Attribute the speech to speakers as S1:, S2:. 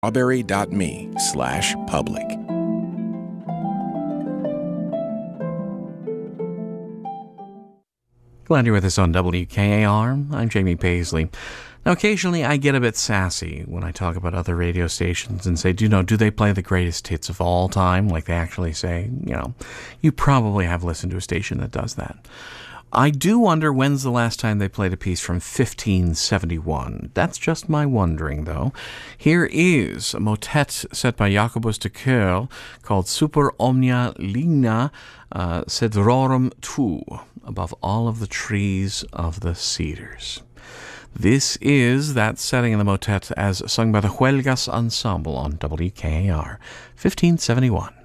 S1: strawberry.me/public.
S2: Glad you're with us on WKAR. I'm Jamie Paisley. Now, occasionally I get a bit sassy when I talk about other radio stations and say, do they play the greatest hits of all time? Like they actually say, you probably have listened to a station that does that. I do wonder when's the last time they played a piece from 1571. That's just my wondering, though. Here is a motet set by Jacobus de Keur called Super Omnia Ligna Cedrorum Tu, above all of the trees of the cedars. This is that setting in the motet as sung by the Huelgas Ensemble on WKAR, 1571.